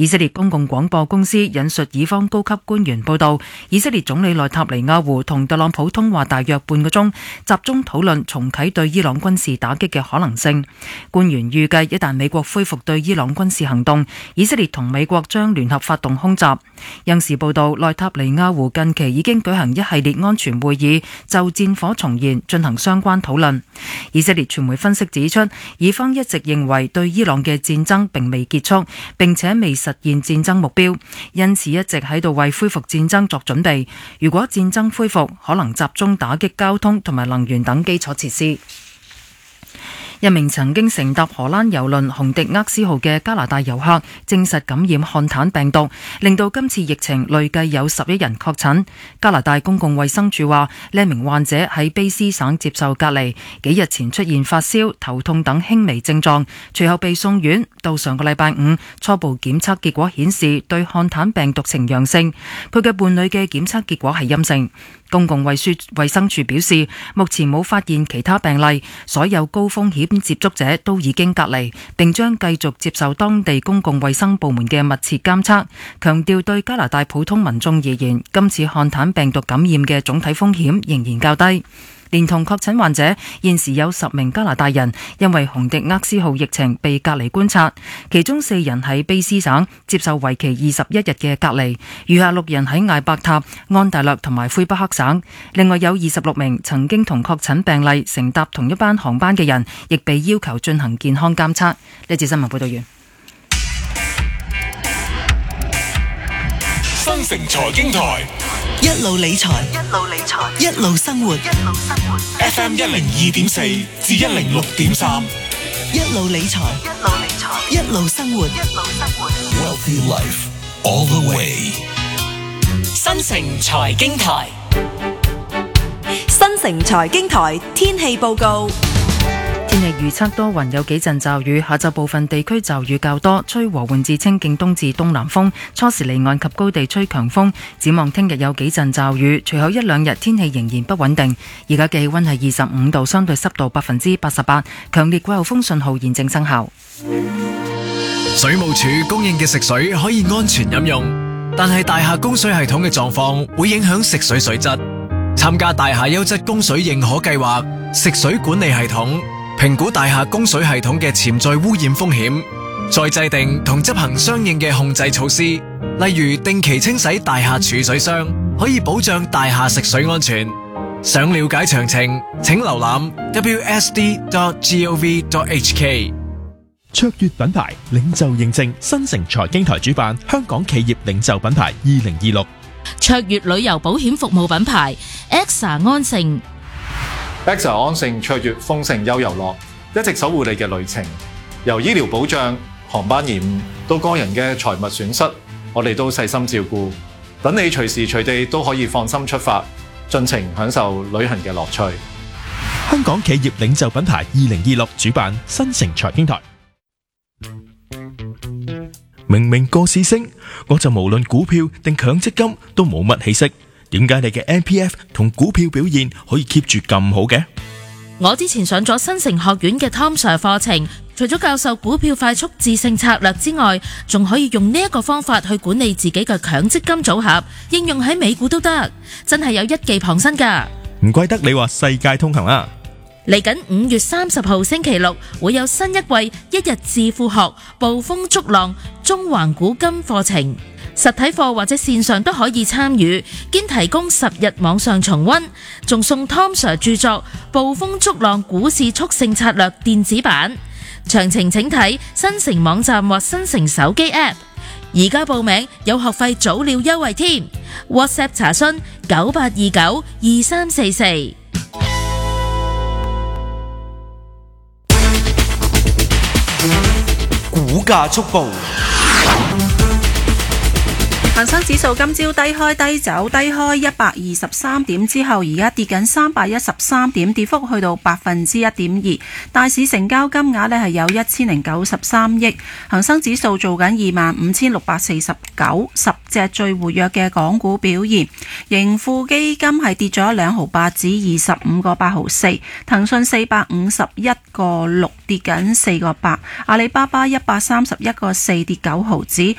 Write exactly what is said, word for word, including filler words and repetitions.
以色列公共廣播公司引述以方高級官員報道，以色列總理內塔尼亞胡同特朗普通話大約半個鐘，集中討論重啟對伊朗軍事打擊嘅可能性。官員預計一旦美國恢復對伊朗軍事行動，以色列同美國將聯合發動空襲。央視報道，內塔尼亞胡近期已經舉行一系列安全會議，就戰火重燃進行相關討論。以色列傳媒分析指出，以方一直認為對伊朗嘅戰爭並未結束，並且未實現戰爭目標，因此一直喺度為恢復戰爭作準備。如果戰爭恢復，可能集中打擊交通同埋能源等基礎設施。一名曾經乘搭荷蘭郵輪紅迪厄斯號嘅加拿大遊客證實感染漢坦病毒，令到今次疫情累計有十一人確診。加拿大公共衛生署話，呢名患者喺卑詩省接受隔離，幾日前出現發燒、頭痛等輕微症狀，隨後被送院。到上個禮拜五，初步檢測結果顯示對漢坦病毒呈陽性，佢嘅伴侶嘅檢測結果係陰性。公共衛書衛生署表示，目前冇發現其他病例，所有高風險接觸者都已經隔離，並將繼續接受當地公共衛生部門嘅密切監測。強調對加拿大普通民眾而言，今次漢坦病毒感染嘅總體風險仍然較低。連同確診患者，現時有十名加拿大人因為紅迪厄斯號疫情被隔離觀察，其中四人喺卑詩省接受為期二十一日嘅隔離，餘下六人喺艾伯塔、安大略同埋魁北克省。另外有二十六名曾經同確診病例乘搭同一班航班嘅人，亦被要求進行健康監測。呢節新聞報道完。 新城財經台一路理財，一路理財，一路生活，一路生活。 F M 一零二點四至一零六點三， 一路理財，一路理財，一路生活，一路生活。 Wealthy Life all the way。 新城財經台， 新城財經台天氣報告。 天氣預測多雲，有幾陣驟雨，下晝部分地區驟雨較多，吹和緩至清勁東至東南風，初時離岸及高地吹強風。展望聽日有幾陣驟雨，隨後一兩日天氣仍然不穩定。而家嘅氣溫係二十五度，相對濕度百分之八十八，強烈季候風信號現正生效。 水務署供應嘅食水可以安全飲用，但係大廈供水系統嘅狀況會影響食水水質。參加大廈優質供水認可計劃，食水管理系統評估大廈供水系統嘅潛在污染風險，再制定同執行相應嘅控制措施，例如定期清洗大廈儲水箱，可以保障大廈食水安全。想了解詳情，請瀏覽 w s d dot gov dot h k。 卓越品牌領袖認證，新城財經台主辦香港企業領袖品牌二零二六。 卓越旅遊保險服務品牌 A X A 安盛。 A X A 安盛卓越豐盛悠遊樂，一直守護你嘅旅程。由醫療保障、航班延誤到個人嘅財物損失，我哋都細心照顧，等你隨時隨地都可以放心出發，盡情享受旅行嘅樂趣。 香港企業領袖品牌二零二六主辦新城財經台。明明個市升，我就無論股票定強積金都冇乜起色。點解你嘅 M P F 同股票表現可以 keep 住咁好嘅？ 我之前上咗新城學院嘅 Tom Sir 課程，除咗教授股票快速致勝策略之外，仲可以用呢一個方法去管理自己嘅強積金組合，應用喺美股都得，真係有一技傍身噶。 唔怪得你話世界通行啦！ 嚟緊五月三十號星期六會有新一季一日致富學暴風逐浪中環古今課程，實體課或者線上都可以參與，兼提供十日網上重溫，仲送 Tom Sir 著作《暴風逐浪股市速勝策略》電子版。詳情請睇新城網站或新城手機 App。而家報名有學費早鳥優惠添 ，WhatsApp 查詢九八二九二三四四。 股價速報。 恒生指數今朝低開低走，低開一百二十三點之後，而家跌緊三百一十三點，跌幅去到百分之一點二。大市成交金額呢係有一千零九十三億。恒生指數做緊二萬五千六百四十九，十隻最活躍嘅港股表現。盈富基金係跌咗兩毫八，至二十五個八毫四。騰訊四百五十一個六，跌緊四個八。阿里巴巴一百三十一個四，跌九毫子。